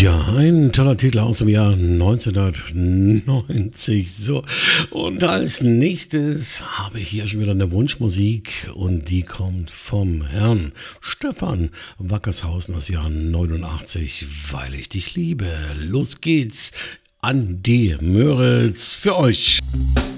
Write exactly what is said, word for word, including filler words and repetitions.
Ja, ein toller Titel aus dem Jahr neunzehnhundertneunzig. So, und als nächstes habe ich hier schon wieder eine Wunschmusik und die kommt vom Herrn Stefan Wackershausen, das Jahr neunundachtzig, weil ich dich liebe. Los geht's an die Möritz für euch.